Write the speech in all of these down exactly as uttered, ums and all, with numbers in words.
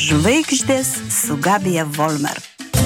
Žvaigždės su Gabija Volmer.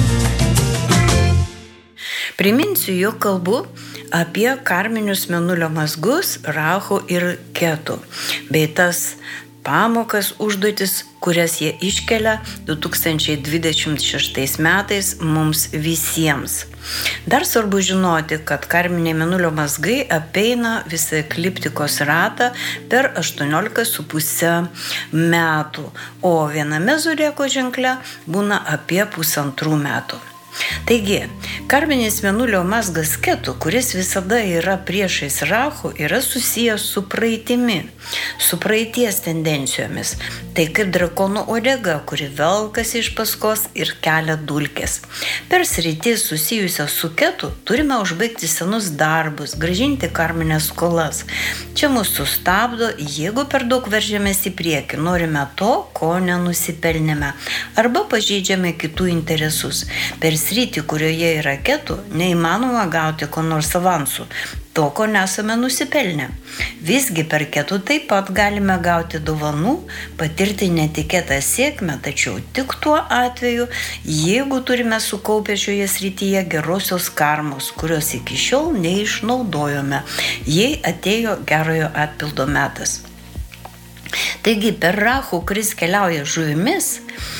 Priminsiu, jog kalbu apie karminius mėnulio mazgus Rahu ir Ketu, bei tas pamokas, užduotis, kurias jie iškelia du tūkstančiai dvidešimt šeštais metais mums visiems. Dar svarbu žinoti, kad karminiai mėnulio mazgai apeina visą ekliptikos ratą per aštuoniolika su puse metų, o viename zodiako ženkle būna apie pusantrų metų. Taigi, karminis mėnulio mazgas Ketu, kuris visada yra priešais Rahu, yra susijęs su praeitimi, su praeities tendencijomis. Tai kaip drakono uodega, kuri velkasi iš paskos ir kelia dulkes. Per sritis susijusią su Ketu turime užbaigti senus darbus, grąžinti karminės skolas. Čia mus sustabdo, jeigu per daug veržiamės į priekį, norime to, ko nenusipelnėme, arba pažeidžiame kitų interesus. Per sritį, kurioje yra Ketu, neįmanoma gauti ko nors avansų, to, ko nesame nusipelnę. Visgi per Ketu taip pat galime gauti dovanų, patirti netikėtą sėkmę, tačiau tik tuo atveju, jeigu turime sukaupę šioje srityje gerosios karmos, kurios iki šiol neišnaudojome, jei atėjo gerojo atpildo metas. Taigi, per Rahu, kuris keliauja žuvimis,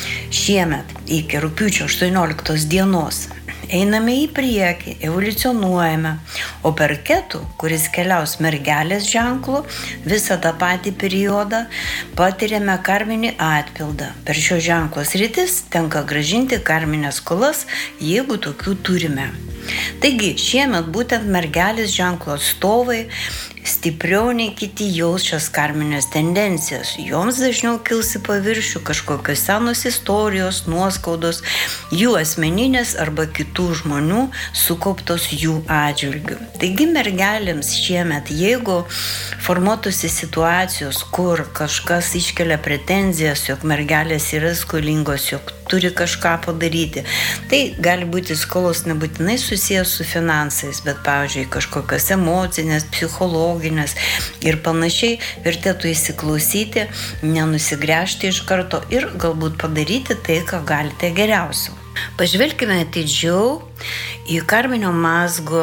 šiemet iki rugpjūčio aštuonioliktos dienos einame į priekį, evoliucionuojame, o per Ketu, kuris keliaus mergelės ženklu, visą tą patį periodą patiriame karminį atpildą. Per šio ženklo sritis tenka grąžinti karminės skolas, jeigu tokių turime. Taigi, šiemet būtent mergelės ženklo atstovai stipriau nei kiti jaus šias karminės tendencijas. Joms dažniau kils į paviršių kažkokios senos istorijos, nuoskaudos, jų asmeninės arba kitų žmonių sukauptos jų atžvilgių. Taigi mergelėms šiemet, jeigu formuotųsi situacijos, kur kažkas iškelia pretenzijas, jog mergelės yra skolingos, jog turi kažką padaryti, tai gali būti skolos nebūtinai susijęs su finansais, bet, pavyzdžiui, kažkokios emocinės, psichologinės ir panašiai, vertėtų įsiklausyti, nenusigręžti iš karto ir galbūt padaryti tai, ką galite geriausio. Pažvelkime atidžiau į karminio mazgo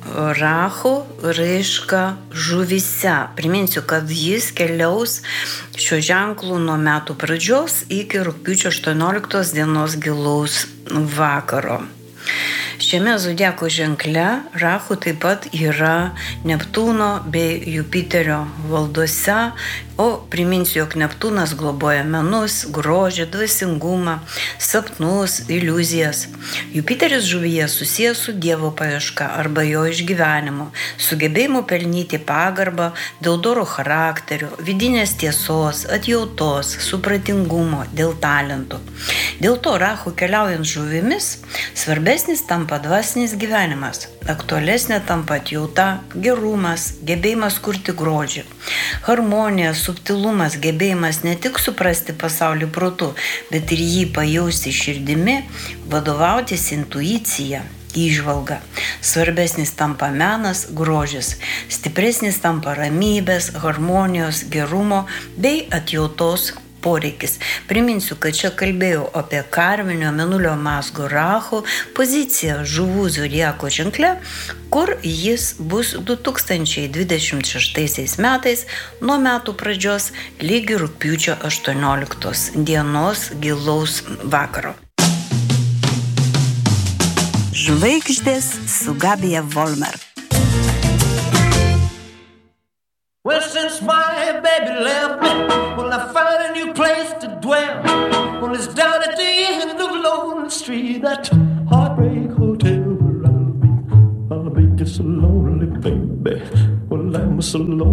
Rahu raišką žuvyse. Priminsiu, kad jis keliaus šio ženklų nuo metų pradžios iki rugpjūčio aštuonioliktos dienos gilaus vakaro. Šiame zodiako ženkle Rahu taip pat yra Neptūno bei Jupiterio valdose, o priminsiu, jog Neptūnas globoja menus, grožį, dvasingumą, sapnus, iliuzijas. Jupiteris žuvyje susijęs su Dievo paieška arba jo išgyvenimu, sugebėjimu pelnyti pagarbą dėl doro charakterio, vidinės tiesos, atjautos, supratingumo, dėl talentų. Dėl to Rahu keliaujant žuvimis svarbesnis tampa dvasinis gyvenimas, aktualesnė tampa atjauta, gerumas, gebėjimas kurti grožį, harmonija, subtilumas, gebėjimas ne tik suprasti pasaulį protu, bet ir jį pajausti širdimi, vadovautis intuicija, įžvalga. Svarbesnis tampa menas, grožis, stipresnis tampa ramybės, harmonijos, gerumo bei atjautos poreikis. Priminsiu, kad čia kalbėjau apie karminio mėnulio mazgo Rahu poziciją žuvų zodiako ženkle, kur jis bus du tūkstančiai dvidešimt šeštais metais nuo metų pradžios lygi rugpjūčio aštuonioliktos dienos gilaus vakaro. Žvaigždės su Gabija Volmer. Well, since my baby left me, well, I found a new place to dwell. Well, it's down at the end of Lonely Street, that heartbreak hotel where I'll be. I'll be just so lonely, baby. Well, I'm so lonely.